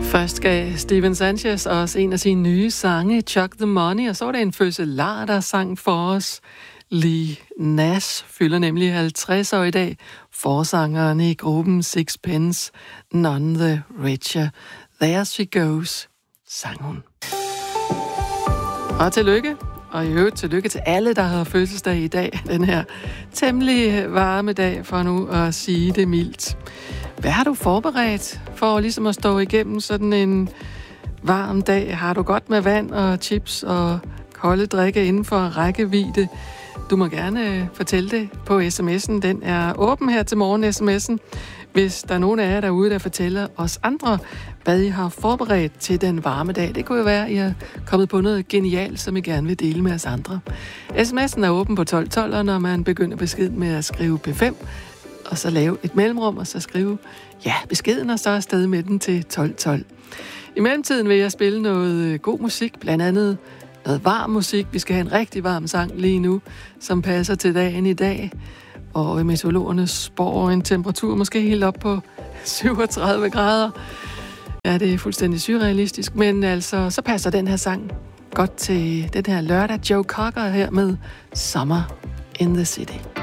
Først gav Steven Sanchez også en af sine nye sange, Chuck the Money, og så var der en fødselar, der sang for os. Lee Nash fylder nemlig 50 år i dag. Forsangeren i gruppen Sixpence, None the Richer. There she goes, sang hun. Og tillykke, og i øvrigt tillykke til alle, der har fødselsdag i dag. Den her temmelig varme dag, for nu at sige det mildt. Hvad har du forberedt for ligesom at stå igennem sådan en varm dag? Har du godt med vand og chips og kolde drikke inden for rækkevidde? Du må gerne fortælle det på sms'en. Den er åben her til morgen, sms'en. Hvis der er nogen af jer derude, der fortæller os andre, hvad I har forberedt til den varme dag. Det kunne jo være, at I har kommet på noget genialt, som I gerne vil dele med os andre. sms'en er åben på 1212, og når man begynder beskeden med at skrive P5, og så lave et mellemrum, og så skrive, beskeden, og så afsted med den til 1212. I mellemtiden vil jeg spille noget god musik, blandt andet noget varm musik. Vi skal have en rigtig varm sang lige nu, som passer til dagen i dag. Og meteorologerne spår en temperatur måske helt op på 37 grader. Ja, det er fuldstændig surrealistisk, men altså, så passer den her sang godt til den her lørdag. Joe Cocker her med Summer in the City.